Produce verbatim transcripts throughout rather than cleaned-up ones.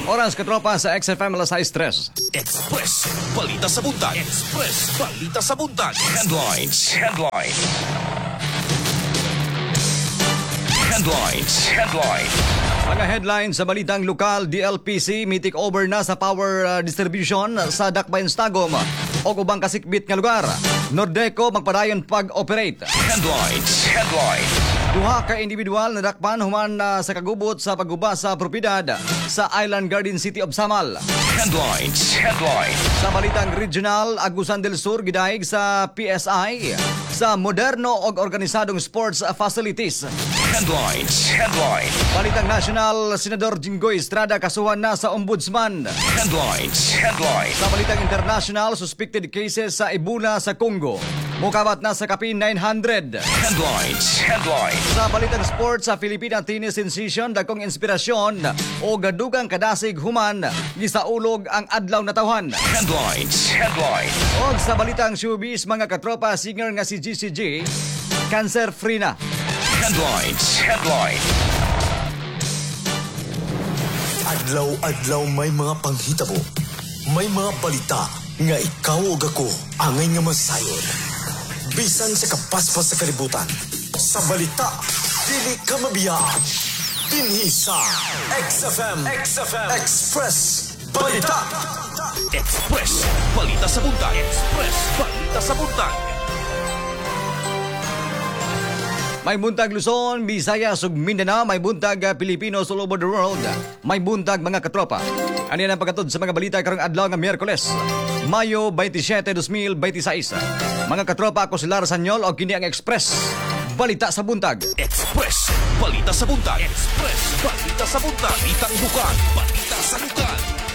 Oras katropa sa X F M alas sais tres. Express, balita sa buntag. Express, balita sa buntag. Headlines. Headlines. Headlines. Headlines. Mga headlines sa balitang lokal, D L P C mitik over na sa power uh, distribution sa Dakbayan Tagum o ubang kasikbit nga lugar. Nordeco magpadayon pag-operate. Headlines. Headlines. Duha ka individual na dakpan human uh, sa kagubot sa pagguba sa propiedad sa Island Garden City of Samal. Headlines. Headlines. Sa balitang regional, Agusan del Sur gidahig sa P S I sa moderno og organisadong sports facilities. Headlines. Headlines. Balitang national, Senador Jinggoy Estrada kasuhan na sa ombudsman. Headlines. Headlines. Sa balitang international, suspected cases sa Ebola sa Congo mukabat na sa kapin nine hundred. Headlines. Headlines. Sa balitang sports, sa Filipina Tennis Sensation dagkong inspirasyon o gadugang kadasig human gisaulog ang adlaw na tawhan. Headlines. Headlines. O sa balitang showbiz, mga katropa, singer nga si G C G cancer free na. Headlines. Headlines. Adlaw-adlaw may mga panghitabo. May mga balita nga ikaw o ako angay nga masayon. Bisan sa kapaspas sa kalibutan. Sa balita, dili ka mabiyaan. Dinhi sa X F M. X F M. Express Balita. Express, balita sa buntag. Express, balita sa buntag. May buntag Luzon, Visayas ug Mindanao, may buntag uh, Pilipinos all over the world. May buntag mga katropa. Ano yan ang pagkatod sa mga balita karong adlaw nga Miyerkules, Mayo twenty-seven, twenty twenty-six. Mga katropa, ako si Lara Sanyol o kini ang Express Balita sa Buntag. Express, balita sa buntag. Express, balita sa buntag. Balitang bukal, balita sa lugar.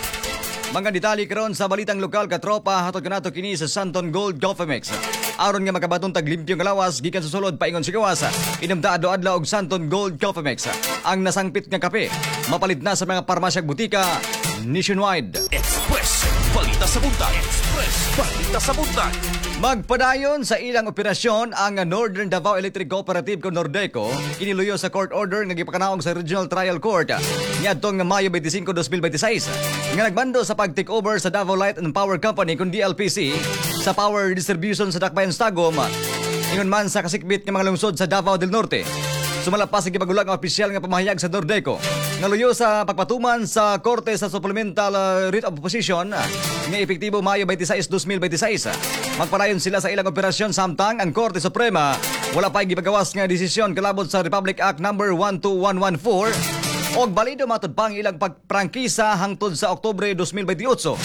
Mga detalye karon sa balitang lokal katropa, hatod kanato kini sa Santon Gold Golfemex. Aron nga makabatong taglimpyo nga lawas gikan sa sulod paingon si Kawasa. Inamda adlaw-adlaw og Santon Gold Golfemex. Ang nasangpit nga kape mapalit na sa mga parmasya ug butika nationwide. Express, balita sa buntag. Express, balita sa buntag. Magpadayon sa ilang operasyon ang Northern Davao Electric Cooperative ko Nordeco kiniluyo sa court order nga gipakanaog sa Regional Trial Court niadtong Mayo twenty-five, twenty twenty-six nga nagbando sa pag-take over sa Davao Light and Power Company kun D L P C sa power distribution sa Dakbayan Tagum ingon man sa kasikbit nga mga lungsod sa Davao del Norte. Sumalapas sa gipagulang ang opisyal nga pamahayag sa Nordeco nga luyo sa pagpatuman sa Korte sa Supplemental uh, Writ of Opposition nga epektibo Mayo twenty-six, twenty twenty-six. Magpadayon sila sa ilang operasyon samtang ang Korte Suprema wala pa'y gipagawas nga desisyon kalabot sa Republic Act number one two one one four og balido matud pang ilang pagprangkisa hangtod sa Oktubre twenty twenty-eight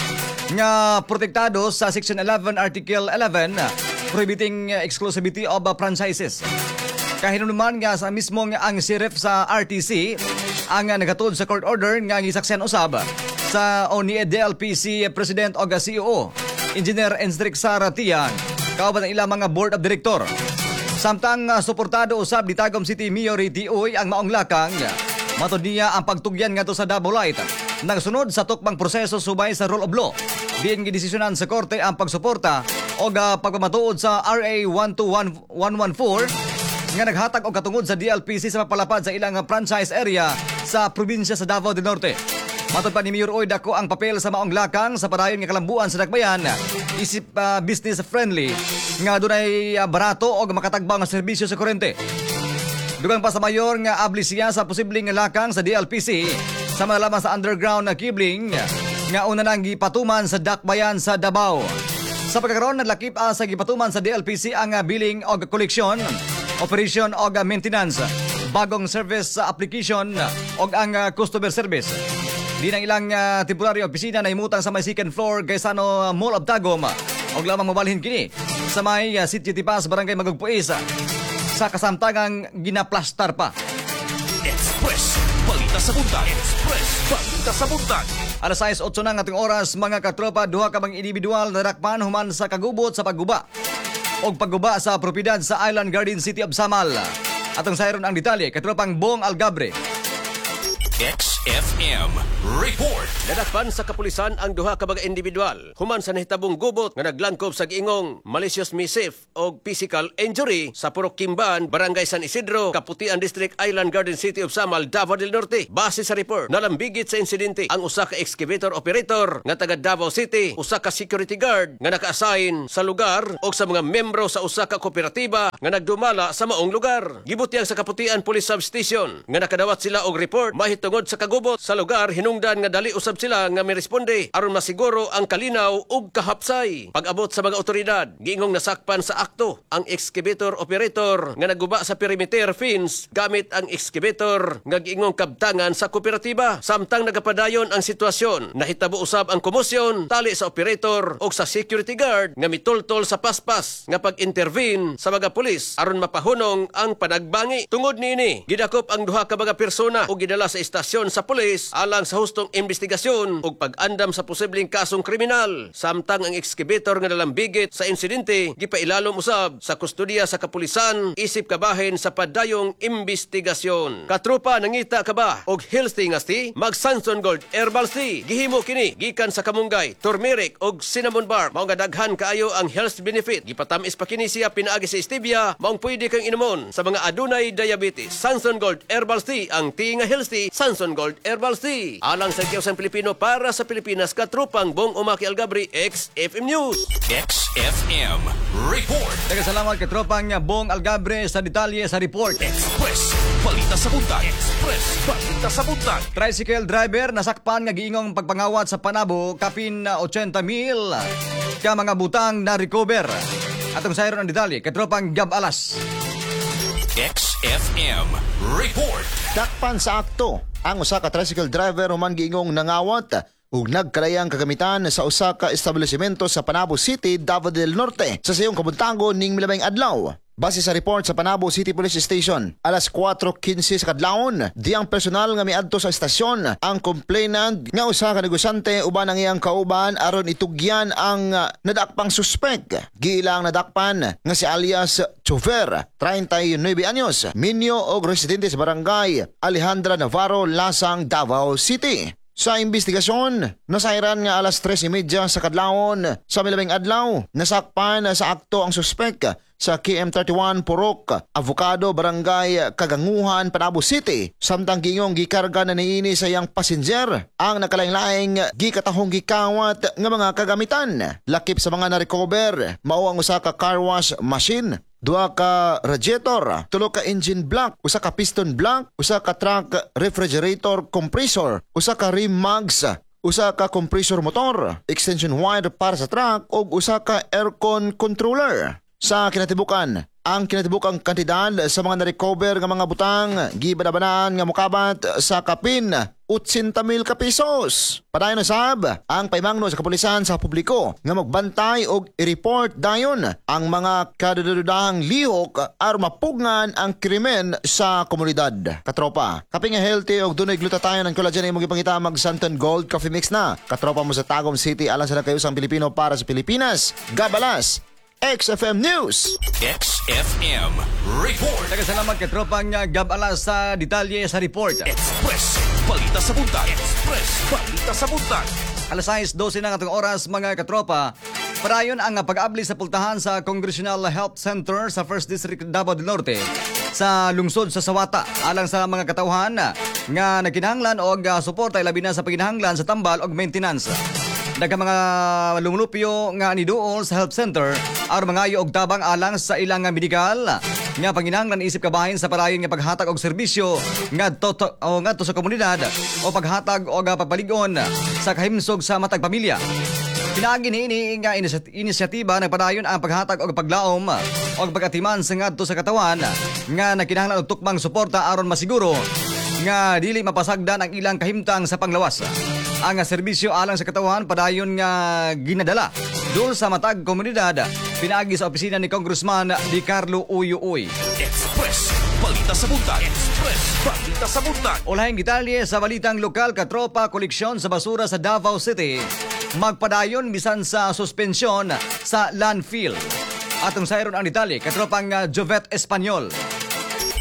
nga protektado sa Section eleven Article eleven prohibiting exclusivity of uh, franchises. Kahinuman nga sa mismong ang S I R E F sa R T C ang nagatod sa court order nga gisaksihan usab sa O N I E D L P C President o C E O Engineer Enric Saratian kauban ang ilang mga board of director. Samtang uh, suportado usab ni Tagum City Mayor Tioy ang maong lakang matud niya ang pagtugyan ngadto sa Davao Light nagsunod sa tukbang proseso subay sa rule of law. Diin gidesisyonan sa korte ang pagsuporta o uh, pagpamatuod sa R A one two one one four nga naghatag og katungod sa D L P C sa papalapad sa ilang franchise area sa probinsya sa Davao del Norte. Matod pa ni Mayor Oy dako ang papel sa maong lakang sa padayon nga kalambuan sa Dakbayan isip uh, business friendly nga dunay uh, barato o makatagbang nga serbisyo sa kuryente. Dugang pa sa mayor nga abli siya sa posibleng lakang sa D L P C sa mga lamang sa underground na cabling nga una nang gipatuman sa Dakbayan sa Davao. Sa pagkakaroon naglakip uh, sa gipatuman sa D L P C ang uh, billing o koleksyon, operation o maintenance, bagong service application o ang uh, customer service. Di ng ilang uh, temporary opisina na imutang sa may second floor Gaisano Mall of Tagum o lamang mabalhin kini sa may uh, Sitio Tipas, Barangay Magugpuis sa kasamtangang ginaplastar pa. Express, balita sa buntag. Express, balita sa buntag. Alas sais otso na ng ating oras mga katropa, duha ka bang individual na dakpan human sa kagubot sa pagguba o pagguba sa propiedad sa Island Garden City of Samal. Atong sayron ang detalye, katropang Bong Algabre. X F M Report. Nadakpan sa kapulisan ang duha ka mga individual human sa nahitabong gubot nga naglangkob sa giingong malicious mischief o physical injury sa Purok Kimban, Barangay San Isidro, Kaputian District, Island Garden City of Samal, Davao del Norte. Base sa report, nalambigit sa insidente ang usa ka excavator operator nga taga Davao City, usa ka security guard nga naka-assign sa lugar o sa mga membro sa usa ka kooperatiba nga nagdumala sa maong lugar. Gibutyang sa Kaputian Police Substation nga nakadawat sila og report mahitungod sa kagubot sa lugar, hinungdan nga dali usab sila nga miresponde aron masiguro ang kalinaw ug kahapsay. Pag-abot sa mga otoridad, giingong nasakpan sa akto ang excavator operator nga naguba sa perimeter fence gamit ang excavator nga giingong kabtangan sa kooperatiba. Samtang nagapadayon ang sitwasyon, nahitabo usab ang komosyon tali sa operator o sa security guard nga mitultol sa paspas nga pag-intervene sa mga pulis aron mapahunong ang panagbangi. Tungod niini, gidakop ang duha ka mga persona o gidala sa istasyon sa pulis alang sa hustong investigasyon ug pag-andam sa posibleng kasong kriminal. Samtang ang excavator nga nalambigit sa insidente gipailalom usab sa kustodiya sa kapulisan isip kabahin sa padayong investigasyon. Katropa, nangita ka ba og healthy nga tea? Mag Sanson Gold Herbal Tea. Gihimo kini gikan sa kamunggay, turmeric og cinnamon bark. Mao nga daghan kaayo ang health benefit. Gipatamis pa kini siya pinaagi sa stevia. Maong pwede kang inumon sa mga adunay diabetes. Sanson Gold Herbal Tea, ang tea nga healthy. Sanson Gold Herbal Tea. Alang sa kiyosang Pilipino para sa Pilipinas, katropang Bong Umaki Algabri, X F M News. X F M Report. Nagkasalamat katropang Bong Algabre sa detalye sa report. Express. Balita sa buntag. Express. Balita sa buntag. Tricycle driver nasakpan nga giingong pagpangawat sa Panabo kapin na eighty mil ka mga butang na recover. Atong sayron ang detalye katropang Gab Alas. X F M Report. Dakpan sa akto ang usa ka tricycle driver human giingong nangawat ug nagkalayang kagamitan sa usa ka establishmento sa Panabo City, Davao del Norte sa sayong kabuntagon ning milabing adlaw. Base sa report sa Panabo City Police Station, alas four fifteen sa kadlawon, di ang personal nga miadto sa estasyon ang complainant nga usa ka negosyante uban ang iyang kauban aron itugyan ang uh, nadakpang suspek. Giilang nadakpan nga si alias Chofer, thirty-nine anyos, minyo og residente sa barangay Alejandra Navarro, Lasang, Davao City. Sa investigasyon, nasayran nga alas tres thirty sa kadlawon sa milabing adlaw, nasakpan sa akto ang suspek sa K M thirty-one Purok, Avocado, Barangay Kaganguhan, Panabo City. Samtang gingong gikarga na niini sa iyang passenger ang nakalaing-laing gikatahong gikawat nga mga kagamitan. Lakip sa mga na-recover, mao ang usa ka car wash machine, duha ka radiator, tulo ka engine block, usa ka piston block, usa ka truck refrigerator compressor, usa ka rim mags, usa ka compressor motor, extension wire para sa truck ug usa ka aircon controller. Sa kinatibukan, ang kinatibukang kantidad sa mga na-recover nga mga butang gibadabanaan nga mokabat sa kapin eighty mil ka pesos. Padayon na sab ang paimangno sa kapulisan sa publiko nga magbantay og i-report dayon ang mga kadududahang lihok aron mapugngan ang krimen sa komunidad. Katropa, kaping nga healthy og dunay glutathione ang collagen imong ipangita mag Santon Gold Coffee Mix na. Katropa mo sa Tagum City alang sa nagkayusang Pilipino para sa Pilipinas. Gabalas, X F M News. X F M Report. Nagkasalamat katropang Gab Alas sa detalye sa report. Express. Balita sa buntag. Express. Balita sa buntag. Alas sais twelve na katong oras mga katropa. Padayon ang pag-abli sa pultahan sa Congressional Health Center sa First District Davao del Norte sa lungsod sa Sawata alang sa mga katawhan nga nagkinahanglan og suporta labi na sa pagkinahanglan sa tambal og maintenance. Daghang mga lumulupyo nga niduol sa health center aron mangayo og tabang alang sa ilang medikal nga panginahanglan isip kabahin sa parayon nga paghatag og serbisyo ngadto o ngadto sa komunidad o paghatag og pagpaligon sa kahimsog sa matag pamilya. Pinaagi niini nga inisyatiba nagpadayon ang paghatag og paglaom og pagatiman sa ngadto sa katawan nga nakinahanglan og tukmang suporta aron masiguro nga dili mapasagdan ang ilang kahimtang sa panglawas. Ang serbisyo alang sa katawan padayon nga ginadala doon sa matag komunidad pinaagi sa opisina ni Congressman Di Carlo Uyuoy. Express. Balita sa buntag. Express. Balita sa buntag. Ulahing detalye sa balitang lokal katropa koleksyon sa basura sa Davao City magpadayon bisan sa suspensyon sa landfill. Atong sayron ang detalye katropang Jovet Espanyol.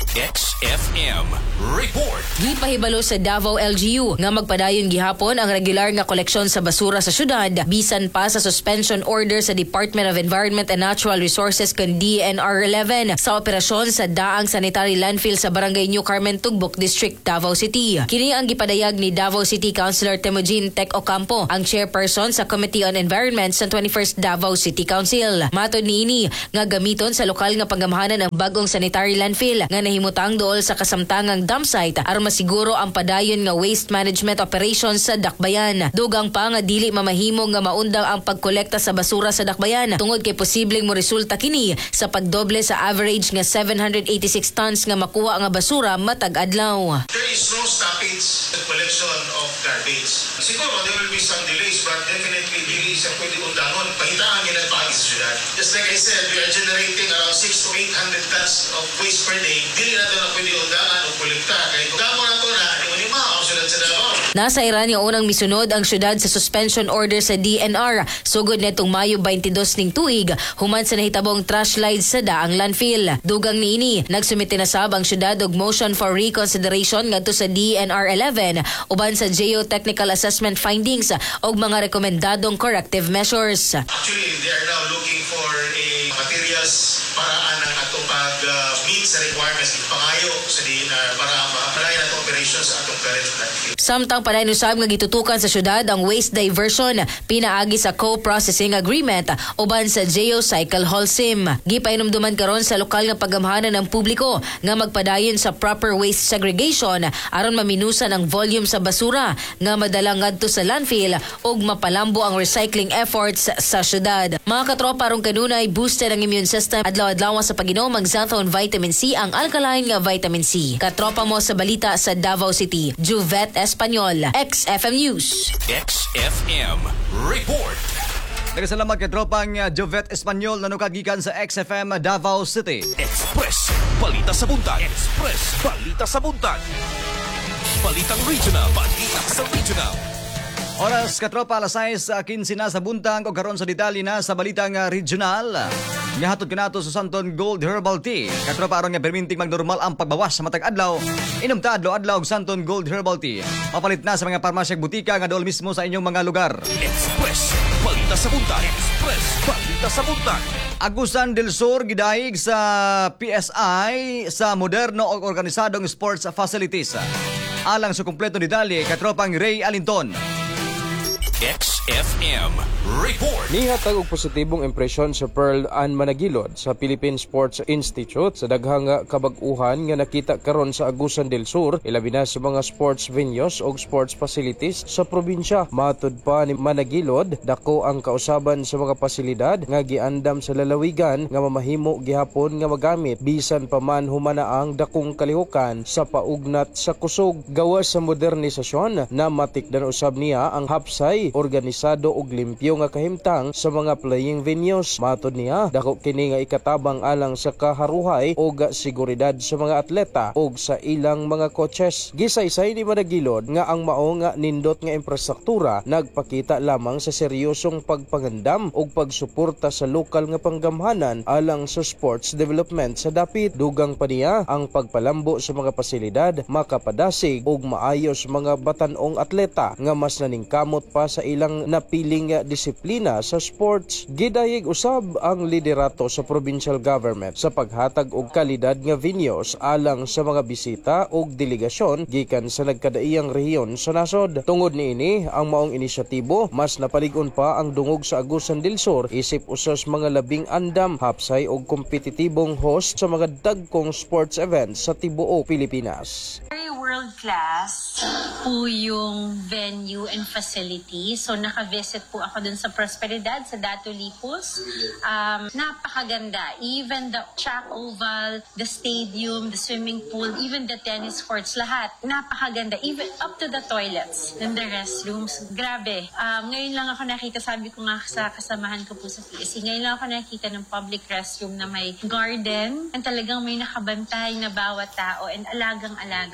X F M Report. Gipahibalo sa Davao L G U nga magpadayon gihapon ang regular nga koleksyon sa basura sa syudad bisan pa sa suspension order sa Department of Environment and Natural Resources kon D N R eleven sa operasyon sa daang sanitary landfill sa Barangay New Carmen, Tugbok District, Davao City. Kini ang gipadayag ni Davao City Councilor Temujin Tec Ocampo, ang chairperson sa Committee on Environment sa twenty-first Davao City Council. Matod niini nga gamiton sa lokal nga panggamhanan ang bagong sanitary landfill nga nahimutang dool sa kasamtangang dump site aron masiguro ang padayon nga waste management operations sa Dakbayan. Dugang pa nga dili mamahimo nga maundang ang pagkolekta sa basura sa Dakbayan tungod kay posibleng mo resulta kini sa pagdoble sa average nga seven hundred eighty-six tons nga makuha nga basura matag adlaw. There is no stoppage in the collection of garbage. Siguro there will be some delays, but definitely dili sa pwede undangon. Pahitaan nila pa sa syudad. Just like I said, we are generating around six to eight hundred tons of waste per day. Dili na ito na pwede undangan o kolekta. Kaya kung damo na ito na, di mo lima ang syudad sa Davao. Nasa Iran yung unang misunod ang syudad sa suspension order sa D N R sugod netong Mayo twenty-dos ning tuig human sa nahitabong trash lights sa daang landfill. Dugang niini nagsumite na sab ang syudad og motion for reconsideration ngadto sa D N R eleven uban sa geotechnical assessment findings og mga rekomendadong corrective measures. Actually, they are now looking for a materials para anang ato pag uh, meet sa requirements ng pangayo sa D N R para mapalayan ato operations sa atong current landfill. Samtang padayon usab nga gitutukan sa syudad ang waste diversion pinaagi sa co-processing agreement uban sa Geocycle Holcim. Gipainumduman karon sa lokal nga paggamhanan ng publiko nga magpadayon sa proper waste segregation aron maminusan ang volume sa basura nga madala ngadto sa landfill ug mapalambo ang recycling efforts sa syudad. Mga katropa, aron kanunay boosted ang immune system adlaw-adlaw sa pag-inom ang Xanthone Vitamin C, ang alkaline nga vitamin C. Katropa mo sa balita sa Davao City, Juvet Espanyol, X F M News. X F M Report. Nagasalamat kay tropang uh, Jovet Espanyol na nukagikan sa X F M Davao City. Express Balita sa Buntag. Express Balita sa Buntag. Balitang Regional. Balita sa Regional. Oras katropa alas sais quince na sa buntag o karon sa detalye na sa balitang uh, regional. Ngahatod kanato sa Santon Gold Herbal Tea. Katropa aron nga perminting magnormal ang pagbawas sa matag adlaw. Inom ta adlaw-adlaw og Santon Gold Herbal Tea. Mapalit na sa mga parmasya ug butika nga dool mismo sa inyong mga lugar. Express Balita sa Buntag. Express Balita sa Buntag. Agusan del Sur gidayeg sa P S I sa moderno o organisadong sports facilities. Alang sa kumpleto detalye katropang Ray Alinton. X F M Report. Nihatag og positibong impresyon sa Pearl Ann Managilod sa Philippine Sports Institute sa daghang kabag-uhan nga nakita karon sa Agusan del Sur, ilabi na sa mga sports venues o sports facilities sa probinsya. Matud pa ni Managilod, dako ang kausaban sa mga pasilidad nga giandam sa lalawigan nga mamahimo gihapon nga magamit bisan pa man humana ang dakong kalihukan sa paugnat sa kusog. Gawas sa modernisasyon na matikdan usab niya ang hapsay, organisado ug limpyo nga kahimtang sa mga playing venues. Matod niya, dako kini nga ikatabang alang sa kaharuhay o seguridad sa mga atleta ug sa ilang mga coaches. Gisaysay ni Managilod nga ang mao nga nindot nga infrastruktura nagpakita lamang sa seryosong pagpangandam ug pagsuporta sa lokal nga panggamhanan alang sa sports development sa dapit. Dugang pa niya ang pagpalambo sa mga pasilidad makapadasig ug maayos mga batanong atleta nga mas naningkamot pa sa ilang napiling disiplina sa sports. Gidayeg usab ang liderato sa provincial government sa paghatag og kalidad nga venues alang sa mga bisita ug delegasyon gikan sa nagkadaiyang rehiyon sa nasod. Tungod niini ang maong inisyatibo, mas napalig-on pa ang dungog sa Agusan del Sur isip usas mga labing andam, hapsay og kompetitibong host sa mga dagkong sports events sa tibuok Pilipinas. Very world class po yung venue and facility. So naka-visit po ako dun sa Prosperidad, sa Dato Lipos. Um, napakaganda. Even the track oval, the stadium, the swimming pool, even the tennis courts, lahat. Napakaganda. Even up to the toilets and the restrooms. Grabe. Um, ngayon lang ako nakita, sabi ko nga sa kasamahan ko po sa P S C, ngayon lang ako nakita ng public restroom na may garden and talagang may nakabantay na bawat tao and alagang-alaga po talaga.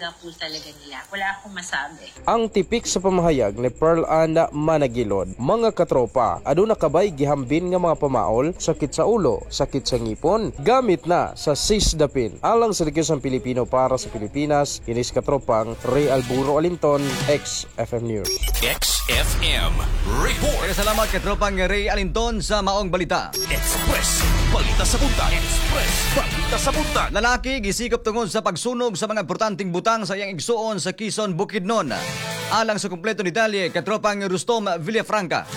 talaga nila. Wala akong masabi. Ang tipik sa pamahayag ni Pearl Ann Managilod, mga katropa, aduna kabay gihambin nga mga pamaol, sakit sa ulo, sakit sa ngipon, gamit na sa sisdapin. Alang sa Dikyosang Pilipino para sa Pilipinas, inis katropang Ray Alburo Alinton, X F M News. X F M Report. Kaya salamat kay tropang Ray Alinton sa maong balita. Express Balita sa Buntag. Express Balita sa Buntag. Lalaki gisikop tungod sa pagsunog sa mga importanteng butang sa iyang igsuon sa Quezon, Bukidnon. Alang sa kumpleto detalye kay tropang Rustom Villafranca.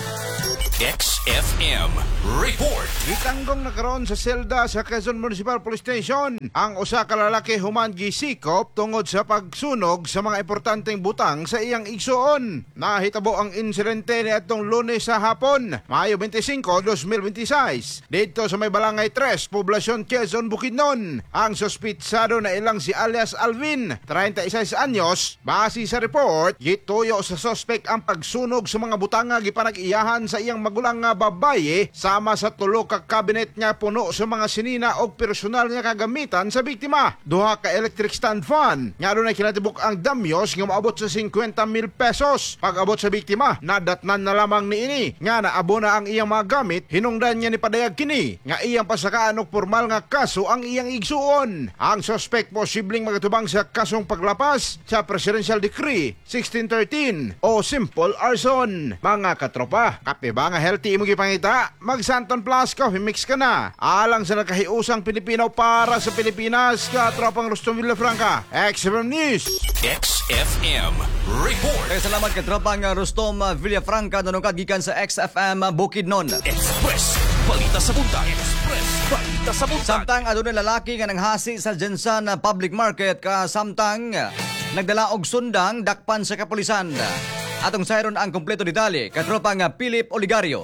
X F M Report. Gitanggong na karon sa selda sa Quezon Municipal Police Station ang usa ka lalaki human gisikop tungod sa pagsunog sa mga importanteng butang sa iyang igsuon. Nahitabo ang insidente niadtong Lunes sa hapon, Mayo twenty-five, twenty twenty-six. Dito sa may Balangay three, Poblasyon Quezon, Bukidnon. Ang sospitsado na ilang si alias Alvin, thirty-six anyos. Base sa report, gituyo sa suspect ang pagsunog sa mga butanga gipanag-iyahan sa iyang magulang nga babaye sama sa tulo ka cabinet nga puno sa mga sinina o personal nga kagamitan sa biktima. Duha ka electric stand fan nga doon ay kinatibok ang damyos nga maabot sa fifty mil pesos. Pag-abot sa biktima, nadatnan na lamang ni ini nga naabo na ang iyang mga gamit. Hinungdan niya ni padayag kini nga iyang pasakaan og formal nga kaso ang iyang igsuon. Ang suspect posibleng magatubang sa kasong paglapas sa Presidential Decree sixteen thirteen o simple arson. Mga katropa, kape ba nga healthy mo gipangita? Mag Santon Plus Coffee Mix ka na. Alang sa nakahiusang Pilipino para sa Pilipinas, katropang Rustom Villafranca, X F M News. X F M Report. Kaya salamat kay tropang Rustom Villafranca nanungkad gikan sa X F M Bukidnon. Express Balita sa Buntag. Express Balita sa Buntag. Samtang adunay lalaki nga nanghasi sa Jensen Public Market ka samtang nagdala og sundang dakpan sa kapulisan. Atong sayron ang kompleto detalye kay tropang Philip Oligario.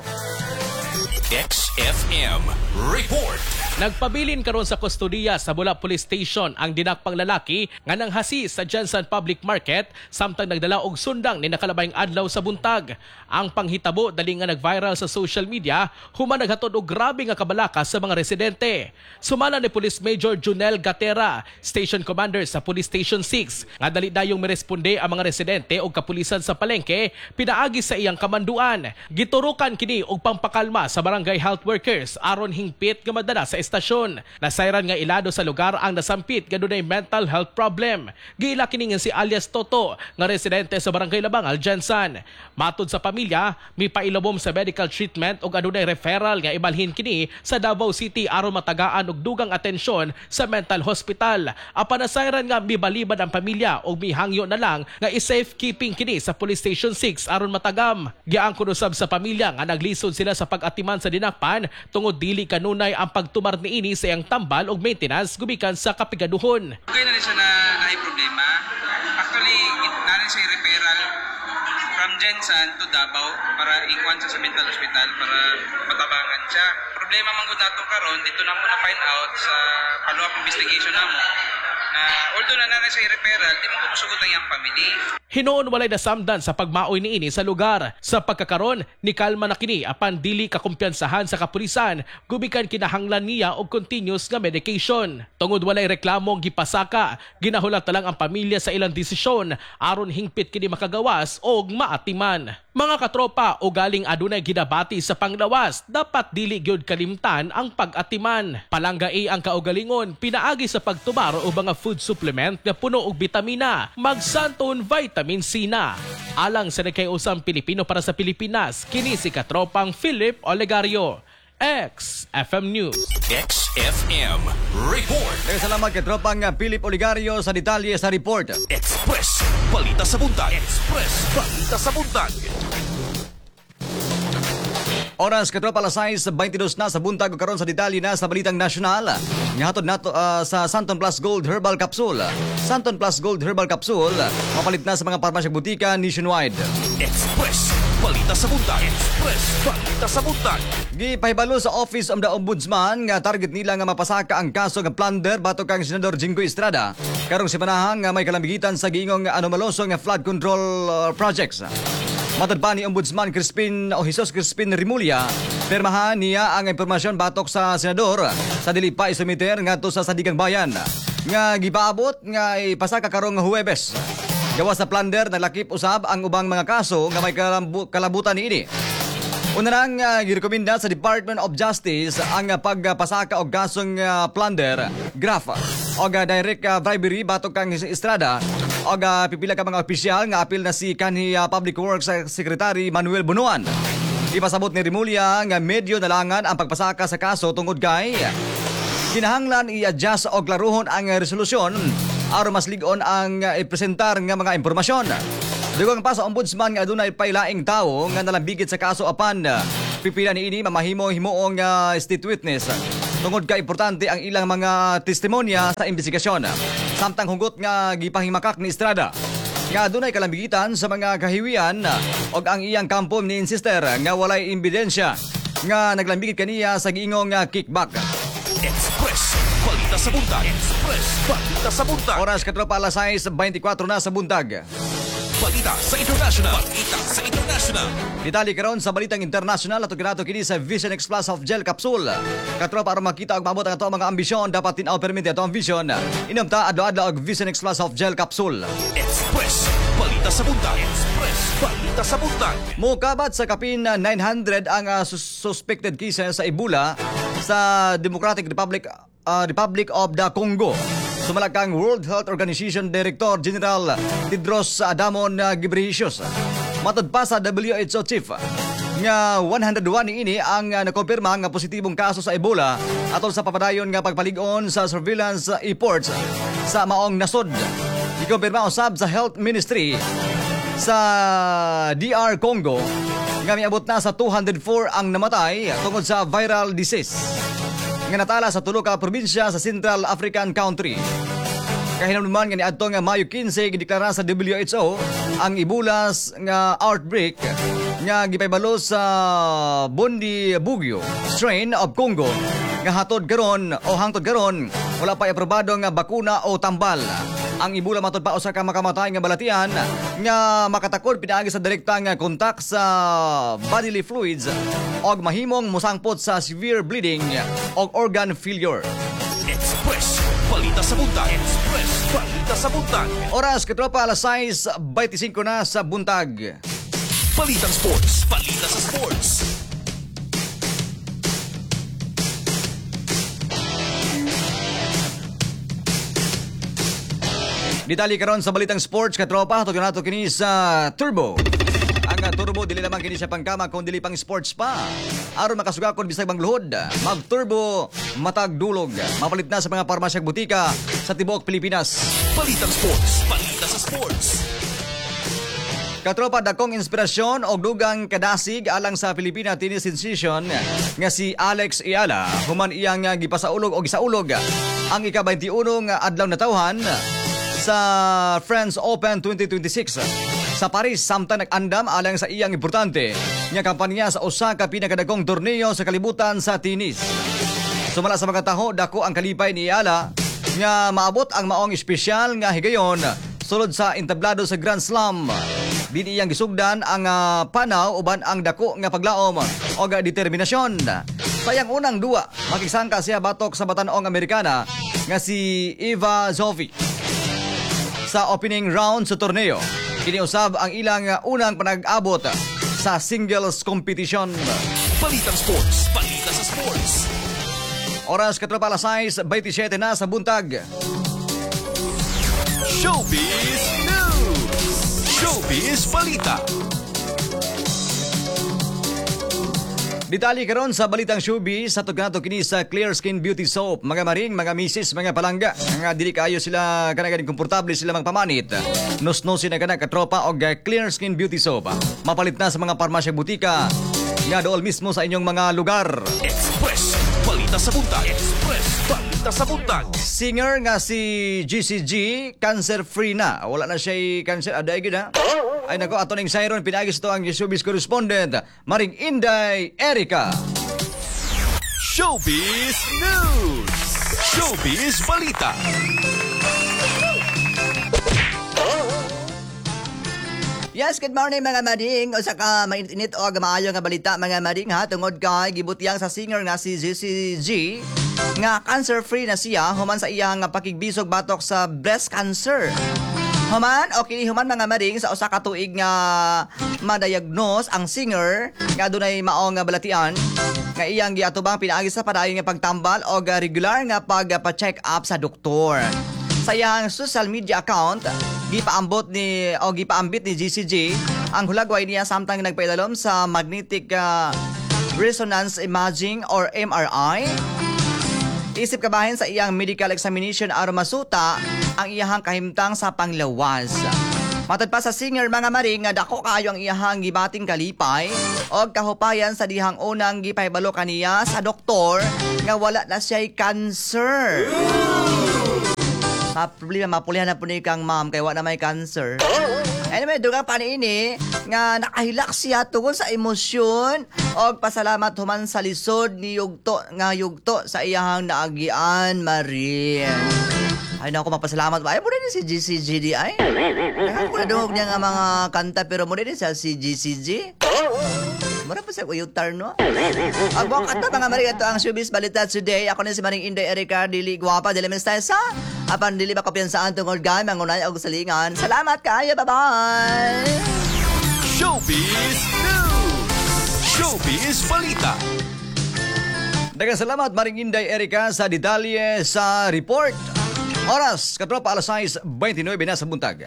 X F M Report. Nagpabilin karon sa kustodiya sa Bula Police Station ang dinakpang lalaki nga nanghasi sa Jensen Public Market samtang nagdala og sundang ni nakalabayng adlaw sa buntag. Ang panghitabo dali nga nag-viral sa social media human naghatod og grabe nga kabalaka sa mga residente. Sumala ni Police Major Junel Gatera, Station Commander sa Police Station six, nga dali dayong miresponde ang mga residente og kapulisan sa palengke pinaagi sa iyang kamanduan. Giturukan kini og pampakalma sa barangay health workers aron hingpit nga madala sa estasyon. Nasayran nga ilado sa lugar ang nasampit nga dunay mental health problem. Giila kini nga si alias Toto nga residente sa barangay Labangal, Jensen. Matud sa pamilya, mi pailabom sa medical treatment ug adunay referral nga ibalhin kini sa Davao City aron matagaan og dugang atensyon sa mental hospital. Apan nasayran nga mibalibad ang pamilya ug mihangyo na lang nga i-safekeeping kini sa Police Station six aron matagam. Giangkon usab sa pamilya nga naglisod sila sa pag-atiman sa dinakpan tungod dili kanunay ang pagtumar ni ini sa iyang tambal og maintenance gumikan sa kapigaduhon. Okay na rin siya na naay problema. Actually, narin siya referral from Jensen to Davao para ikuan siya sa mental hospital para matabangan siya. Problema man gud nato karon dito na mo na find out sa follow-up investigation namo na although na narin siya referral, di mo ko musugot ang iyang family. Hinoon walay nasamdan sa pagmaoy ni ini sa lugar. Sa pagkakaron, ni kalma na kini apan dili kakumpiyansahan sa kapulisan, gumikan kinahanglan niya og continuous nga medication. Tungod walay reklamong gipasaka, ginahulat na lang ang pamilya sa ilang desisyon aron hingpit kini makagawas og maatiman. Mga katropa, o galing adunay ginabati sa panglawas, dapat dili gyud kalimtan ang pag-atiman. Palanggai ang kaugalingon, pinaagi sa pagtubar o mga food supplement na puno og bitamina, magsanton vitamin C na. Alang sa nagkayusang Pilipino para sa Pilipinas, kini si katropang Philip Olegario. X F M News. X F M Report. Kaya salamat kay tropang Philip Oligario sa detalye sa report. Express Balita sa Buntag. Express Balita sa Buntag. Oras katropa alas sais twenty-two na sa buntag ug karon sa detalye na sa balitang nasyonal. Nihatod nato uh, sa Santon Plus Gold Herbal Capsule. Santon Plus Gold Herbal Capsule mapalit na sa mga parmasya butika nationwide. Express Balita sa Buntag. Express Balita sa Buntag. Gipahibalo sa Office of the Ombudsman nga target nila nga mapasaka ang kaso nga plunder batok kang Senador Jinggoy Estrada karong simanahang nga may kalambigitan sa giingong anomaloso nga flood control uh, projects. Matod pa ni Ombudsman Crispin o Jesus Crispin Rimulya, pirmahan niya ang impormasyon batok sa senador sa dili pa isumiter ngadto sa Sandigang Bayan. nga gipaabot nga ipasaka karong Huwebes. Gawas sa plunder naglakip usab ang ubang mga kaso nga may kalambu- kalabutan niini. Una nang uh, girekomenda sa Department of Justice ang uh, pagpasaka og kasong uh, plunder, graft o uh, direct uh, bribery batok kang Estrada o uh, pipila ka mga opisyal nga apil na si kanhi uh, Public Works Secretary Manuel Bunuan. Ipasabot ni Rimulya nga medyo nalangan ang pagpasaka sa kaso tungod kay kinahanglan i-adjust o klaruhon ang uh, resolusyon aron mas lig-on ang uh, ipresentar nga mga impormasyon. Dugang pa sa ombudsman nga adunay paylaing tawo nga nalambigit sa kaso apan uh, pipila niini mamahimo himuong uh, state witness. Tungod ka importante ang ilang mga testimonya sa investigasyon. Samtang hugot nga gipahimakak ni Estrada nga adunay kalambigitan sa mga kahiwian uh, og ang iyang kampo ni insister nga walay ebidensya nga naglambigit kaniya sa giingong uh, kickback. Express Balita sa Buntag. Express Balita sa Buntag. Oras katropa alas sais twenty-four na sa buntag. Balita sa International. Balita sa International. Detalye karon sa balitang international ato kinato kini sa Vision X Plus of Gel Capsule. Katropa para makita og maabot ang ato mga ambisyon dapat tin-aw permit ato ang vision. Inomta adlaw-adlaw og Vision X Plus of Gel Capsule. Express Balita sa Buntag. Express Balita sa Buntag. Mukabat sa kapin nine hundred ang uh, sus- suspected cases sa Ebola sa Democratic Republic uh, Republic of the Congo. Sumalakang World Health Organization Director General Tedros Adhanom Ghebreyesus. Matod pa sa W H O chief nga one hundred one niini ang uh, nakumpirma nga positibong kaso sa Ebola atol sa papadayon nga pagpalig-on sa surveillance efforts sa maong nasod. Ikumpirma usab sa Health Ministry sa D R Congo nga miabot na sa two hundred four ang namatay tungod sa viral disease nga natala sa tulo ka probinsya sa Central African country. Kahinamduman nga niadto nga Mayo fifteen gideklara sa W H O ang Ebola nga outbreak nga gipaybalo sa Bundibugyo strain of Congo nga hatod karon o hangtod karon wala pa aprobado nga bakuna o tambal. Ang Ebola matod pa usa ka makamatay nga balatian nga makatakod pinaagi sa direktang kontak sa bodily fluids og mahimong musangpot sa severe bleeding og organ failure. Express Balita sa Buntag. Express Balita sa Buntag. Oras katropa alas sais twenty-five na sa buntag. Balitang Sports. Balita sa Sports. Detalye karon sa balitang sports katropa tugod nato kini sa Turbo. Ang uh, Turbo dili lamang kini sa pangkama kun dili pang sports pa. Aron makasugakon bisag bangluhod, mag Turbo matag dulog. Mapalit na sa mga parmasya ug butika sa tibuok Pilipinas. Balitang Sports. Balita sa Sports. Katropa dakong inspirasyon og dugang kadasig alang sa Filipina tennis sensation nga si Alex Ayala human iyang uh, gipasaulog og gisaulog ang ika-twenty-one nga adlaw na tawhan sa France Open twenty twenty-six sa Paris samtang nag-andam alang sa iyang importante nga kampanya sa usa ka pinakadagkong torneo sa kalibutan sa tennis. Sumala sa mga taho dako ang kalipay ni Ayala nga maabot ang maong espesyal nga higayon sulod sa entablado sa Grand Slam. Din iyang gisugdan ang uh, panaw uban ang dako nga paglaom o determinasyon. Sayang unang duwa makisangka siya batok sa batan-ong Amerikana nga si Eva Zovic sa opening round sa torneo. Kiniusab ang ilang unang panag-abot sa singles competition. Balitang Sports. Balita sa Sports. Oras katropa alas sais twenty-seven na sa buntag. Showbiz News. Showbiz Balita. Detalye karon sa balitang showbiz sa tugnato kini sa Clear Skin Beauty Soap. Mga maring, mga misis, mga palangga, nga dili kaayo sila kanaganing komportable sila magpamanit. Nos-nosin na kana katropa og Clear Skin Beauty Soap. Mapalit na sa mga parmasya butika nga dool mismo sa inyong mga lugar. Express Balita sa Buntag. Express Balita sa Buntag. Singer nga si G C G, cancer-free na. Wala na siya cancer. Aday gid ha. Ay nako ato ning sayron pinagis to ang showbiz correspondent Maring Inday Erica. Showbiz News. Showbiz Balita. Yes, good morning mga mading. O sa ka mainit-init o maayo nga balita mga mading ha. Tungod kay gibutyang sa singer nga si G C G nga cancer-free na siya human sa iyang pakigbisog batok sa breast cancer. Human, okay, human mga maring sa usa ka tuig nga ma-diagnose ang singer nga dunay maong nga balatian nga iyang giatubang pinaagi sa padayon nga pagtambal o regular nga pagpa-check up sa doktor. Sa iyang social media account, gipaambot ni o gipaambit ni G C G ang hulagway niya samtang nagpailalom sa magnetic uh, resonance imaging or M R I. Isip kabahin sa iyang medical examination aron masuta ang iyahang kahimtang sa panglawas. Matod pa sa singer mga maring nga dako kaayo ang iyahang gibating kalipay o kahupayan sa dihang unang gipaybalo kaniya sa doktor nga wala na siya'y cancer. Sa problema, mapulihan na po ni kang ma'am kaya wala na may cancer. Anyway, doon nga pa ini nga nakahilak siya tungkol sa emosyon o pasalamat human sa lisod ni yugto nga yugto sa iyahang naagian, Marin. Ay, naku, magpasalamat ba? Ay, muna din si G C G di ay. Ay, muna doon niya nga mga kanta pero muna din siya si G C G. Mura pa sa uyutar, no? Ang buong kanta, mga Maring, ito ang Showbiz Balita Today. Ako na si Maring Inday Erika, dili guwapa, dili mestesa. Apan dili ba kapiyansaan tungkol gay, mangunay o salingan. Salamat kayo, bye-bye! Showbiz News! Showbiz Balita! Daghang salamat Maring Inday Erika sa detalye sa report. Oras, katropa alas sais twenty-nine na sa buntag.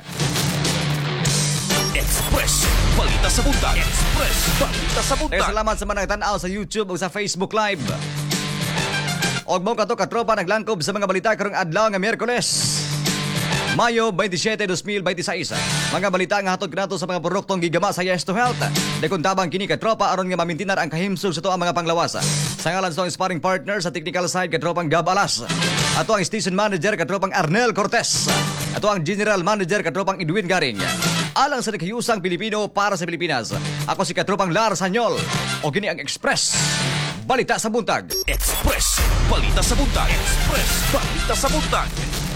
Express Balita sa Buntag. Express Balita sa Buntag. Daghang salamat sa mga nagtanaw sa YouTube o sa Facebook Live. Og mo kato katropa naglangkob sa mga balita karong adlaw nga Miyerkules, Mayo twenty-seven, twenty twenty-six. Mga balita nga hatod kanato sa mga produktong gigama sa Yes to Health. Dekon tabang kini katropa aron nga mamintinar ang kahimsog sa tuang mga panglawasa. Sa ngalan sa sparring partner sa technical side katropang Gab Alas. Ato ang station manager katropang Arnel Cortez. Ato ang general manager katropang Edwin Garing. Alang sa nakayusang Pilipino para sa Pilipinas. Ako si katropang Lars Sanyol. O kini ang Express Balita sa Buntag. Express Balita sa Buntag. Express Balita sa Buntag.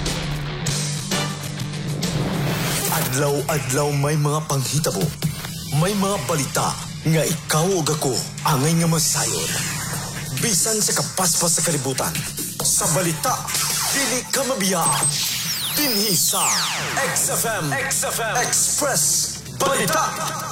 Adlaw-adlaw may mga panghitabo. May mga balita nga ikaw ug ako angay nga masayon. Bisan sa kapaspas sa kalibutan. Sa balita, dili ka mabiyaan. Dinhi sa X F M, X F M, Express Balita.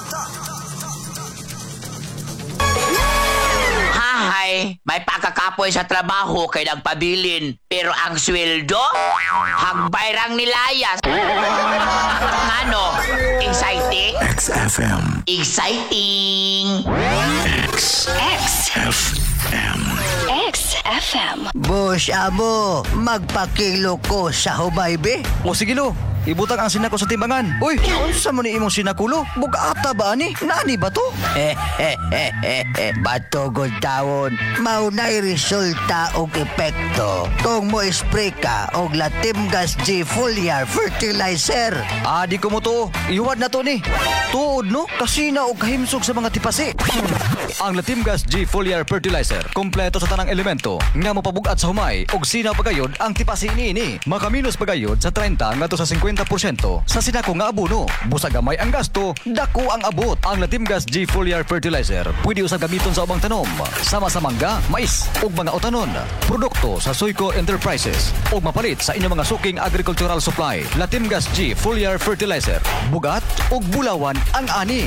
Hahay, may pagkakapoy sa trabaho kay nagpabilin. Pero ang sweldo, hagbayrang nilayas. Ano? Exciting? X F M. Exciting! X. X F M. X F M. Boss Abo, magpakilo ko sa hubaybe. O sige lo, ibutang ang sinako sa timbangan. Uy, unsa mo ni imong sinakulo? Bugata ba ani? Nani ba to? Eh, eh, eh, eh, eh. Batogod tawon. Maunay resulta og epekto. Kung mo spray ka og Latimgas G Foliar Fertilizer. Ah, di ko mo to. Iwad na to ni. Tuod no, kasi na og kahimsog sa mga tipasi. Ang Latimgas G Foliar Fertilizer, kompleto sa tanang elemento nga mopabugat sa humay og sinaw pagayod ang tipasi niini. Makaminos pagayod sa thirty ngadto sa fifty percent sa sinako nga abono. Busa gamay ang gasto, dako ang abot. Ang Latimgas G Foliar Fertilizer pwede usab gamiton sa ubang tanom, sama sa mangga, mais ug mga utanon. Produkto sa Soyco Enterprises ug mapalit sa inyong mga suking agricultural supply. Latimgas G Foliar Fertilizer, bugat ug bulawan ang ani.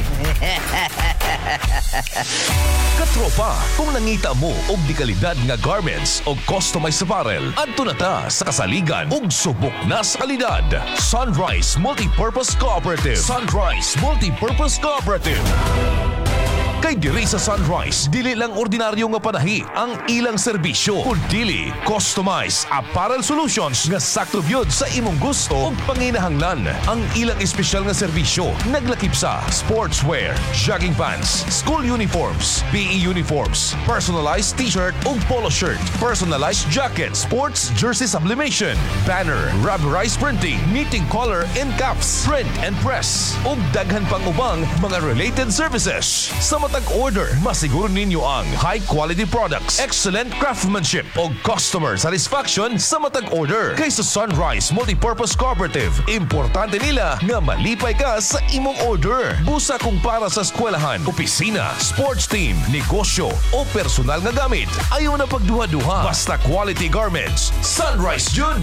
Katropa, kung nangita mo og di kalidad nga garments o customized apparel, adto na ta sa kasaligan ug subok na sa kalidad. Sunrise Multipurpose Cooperative. Sunrise Multipurpose Cooperative. Kay diri sa Sunrise, dili lang ordinaryo nga panahi ang ilang serbisyo, kundi customized apparel solutions nga sakto gyud sa imong gusto ug panginahanglan. Ang ilang espesyal nga serbisyo naglakip sa sportswear, jogging pants, school uniforms, P E uniforms, personalized t-shirt ug polo shirt, personalized jacket, sports jersey sublimation, banner, rubberized printing, knitting collar and cuffs, print and press ug daghan pang ubang mga related services. Sa matag order. Masiguro ninyo ang high quality products, excellent craftsmanship o customer satisfaction sa matag order. Kay sa Sunrise Multipurpose Cooperative, importante nila nga malipay ka sa imong order. Busa kung para sa eskwelahan, opisina, sports team, negosyo o personal nga gamit, ayaw na pagduha-duha. Basta quality garments, Sunrise Jud.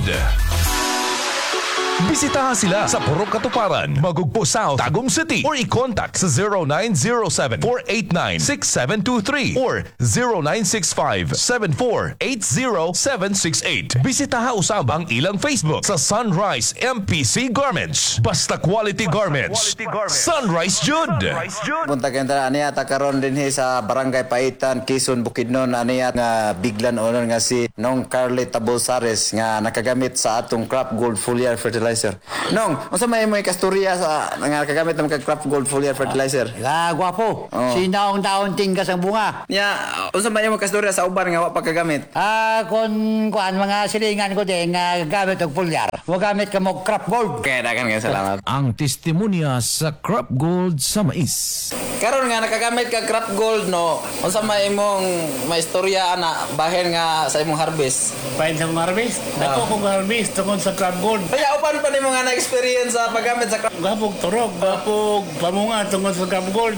Bisitahan sila sa Purok Katuparan, Magugpo South, Tagum City or i-contact sa zero nine zero seven, four eight nine, six seven two three or zero nine six five, seven four eight zero, seven six eight. Bisitahan usab ang ilang Facebook sa Sunrise M P C Garments. Basta quality garments, Sunrise Jud. Punta kenta aniya takaron din sa Barangay Paitan, Quezon, Bukidnon, aniya nga biglan onon nga si Nong Carly Tabosares nga nakagamit sa atong Crop Gold Foliar Fertilizer. Nong, unsa may mo ikastorya sa nga nakagamit ng Crop Gold Foliar Fertilizer? Ah, gwapo. Oh. Sinaong taon tinggas ang bunga. Nya, unsa may mo ikastorya sa uban nga wa pagkagamit? Ah, kon kuan mga silingan ko din nga gamit og foliar. Wa gamit ka mo Crop Gold. Kaya dagan nga salamat. Ang testimonya sa Crop Gold sa mais. Karon nga nakagamit ka Crop Gold no, unsa may imong maistorya ana bahin nga sa imong harvest? Bahin sa imong harvest? Dako kong harvest tungod sa Crop Gold. Kaya upan pa nimo nga na-experience sa paggamit sa Crop Gold? Gapog turog, gapog pamunga tungod sa Crop Gold.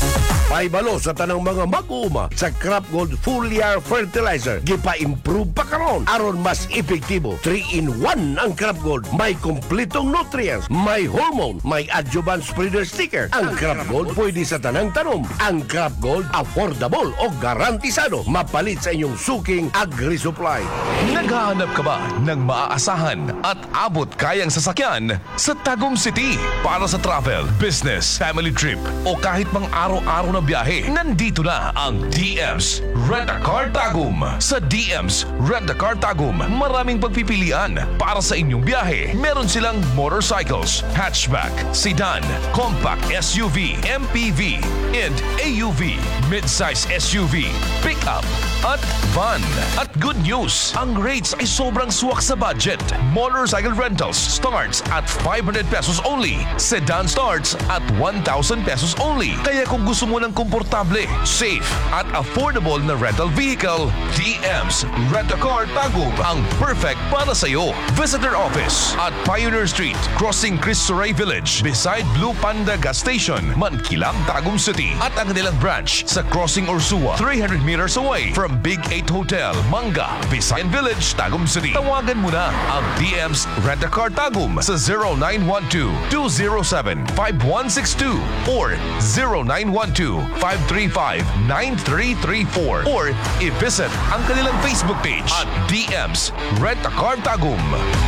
Paibalo sa tanang mga mag-uuma sa Crop Gold Foliar Fertilizer. Gipa-improve pa karon aron mas epektibo. three in one ang Crop Gold. May kompletong nutrients, may hormone, may adjuvant spreader sticker. Ang Crop Gold pwede sa tanang tanom. Ang Crop Gold affordable o garantisado. Mapalit sa inyong suking agri-supply. Naghahanap ka ba ng maaasahan at abot kayang sasakyan sa Tagum City para sa travel, business, family trip o kahit mang araw-araw na biyahe? Nandito na ang D M's Rent-A-Car Tagum. Sa D M's Rent-A-Car Tagum, maraming pagpipilian para sa inyong biyahe. Meron silang motorcycles, hatchback, sedan, compact S U V, M P V, and A U V, mid-size S U V, pickup, at van. At good news, ang rates ay sobrang suwak sa budget. Motorcycle rentals starts at five hundred pesos only. Sedan starts at one thousand pesos only. Kaya kung gusto mo ng komportable, safe, at affordable na rental vehicle, D M's Rent-A-Car Tagum ang perfect para sa iyo. Visit their office at Pioneer Street, crossing Cristo Rey Village, beside Blue Panda Gas Station, Mankilang, Tagum City. At ang nilang branch sa Crossing Ursua, three hundred meters away from Big eight Hotel, Manga, Visayan Village, Tagum City. Tawagan mo na ang D M's Rent-A-Car Tagum sa zero nine one two, two zero seven, five one six two or zero nine one two, five three five, nine three three four or i-visit ang kanilang Facebook page at D M's Rent-A-Car Tagum.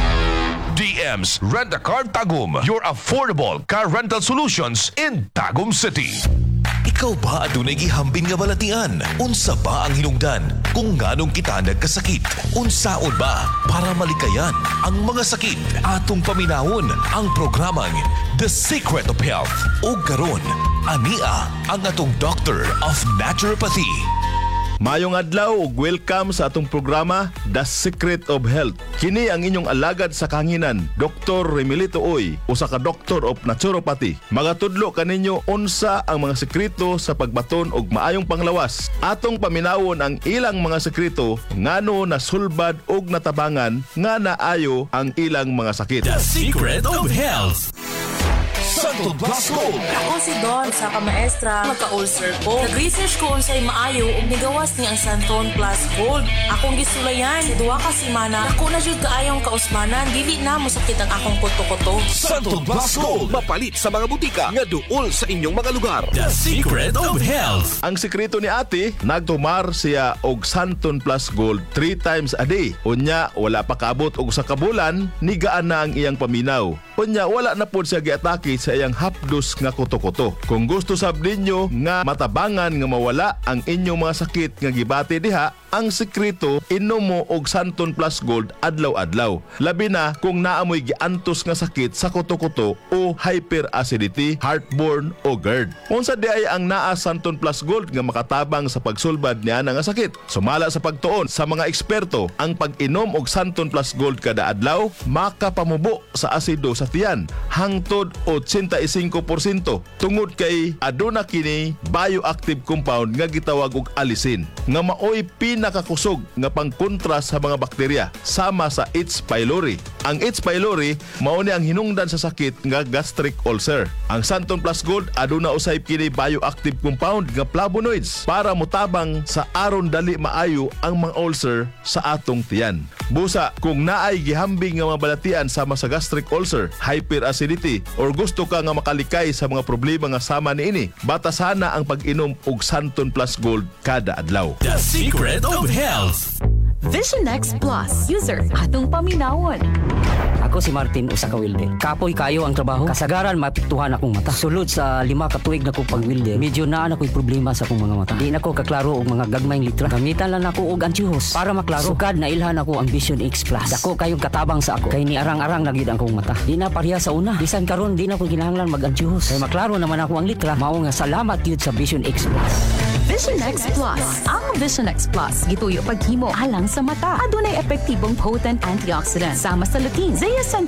D M's Rent-A-Car Tagum, your affordable car rental solutions in Tagum City. Ikaw ba adunay gihambin nga balatian? Unsa ba ang hinungdan? Kung nganong kita nagkasakit? Unsaon ba para malikayan ang mga sakit? Atong paminawon ang programang The Secret of Health. O karon, ania ang atong Doctor of Naturopathy. Mayong adlaw ug welcome sa atong programa The Secret of Health. Kini ang inyong alagad sa kanginan, Doktor Remilito Oy, usa ka Doctor of Naturopathy. Magatudlo kaninyo unsa ang mga sekreto sa pagbaton og maayong panglawas. Atong paminawon ang ilang mga sekreto ngano nasulbad og natabangan nga naayo ang ilang mga sakit. The Secret of Health. Santo Blasco. Ako si Don sa kamaestra, magka-ulcer ko. Nag-research ko unsay maayo ug nigawas ni ang Santon Plus Gold. Akong gisulayan sa duha ka semana. Ako na jud kaayong kausmanan, dili na mo sakit ang akong kuto-kuto. Santo Blasco, mapalit sa mga butika nga duol sa inyong mga lugar. The Secret of Health. Ang sekreto ni ate, nagtumar siya og Santon Plus Gold three times a day. Unya wala pa kaabot og sa kabulan, nigaan na ang iyang paminaw. Unya wala na pod siya giatake sa iyang hapdos nga kuto-kuto. Kung gusto sab ninyo nga matabangan nga mawala ang inyong mga sakit nga gibati diha, Ang sekreto, inom mo og Santon Plus Gold adlaw-adlaw. Labi na kung naamoy giantos nga sakit sa kuto-kuto o hyperacidity, heartburn o GERD. Unsa di ay ang naa Santon Plus Gold nga makatabang sa pagsulbad niya nga sakit. Sumala sa pagtuon sa mga eksperto, ang pag-inom og Santon Plus Gold kada adlaw makapamubo sa asido sa tiyan hangtod eighty-five percent tungod kay aduna kini bioactive compound nga gitawag og alisin nga maoy pinakakusog nga pangkontra sa mga bakterya sama sa H. pylori. Ang H. pylori mao ni ang hinungdan sa sakit nga gastric ulcer. Ang Santon Plus Gold aduna usay kini bioactive compound nga flavonoids para mutabang sa aron dali maayo ang mga ulcer sa atong tiyan. Busa kung naay gihambing nga mga balatian sama sa gastric ulcer, hyperacidity or gusto ka nga makalikay sa mga problema nga sama niini, batasana ang pag-inom og Santon Plus Gold kada adlaw. The Secret of Health. Vision X Plus. User, atong paminawon. Ako si Martin usa ka wilde. Kapoy kayo ang trabaho. Kasagaran mapiktuhan akong mata. Sulod sa lima ka tuig na ko pagwilde, medyo naa na ko'y problema sa akong mga mata. Di na ko kaklaro og mga gagmayng litra. Gamitan lang ako og antihuos para maklaro. Sukad na ilhan ako ang Vision X Plus. Dako kayong katabang sa ako. Kay ni arang-arang na gyud ang akong mata. Di na pareha sa una. Bisan karon di na ko kinahanglan mag-antihuos. Kay maklaro naman ako ang litra. Mao nga salamat gyud sa Vision X Plus. Vision X Plus. Ang Vision X Plus gituyo paghimo alang sa mata. Adunay epektibong potent antioxidant sama sa lutein, zeaxanthin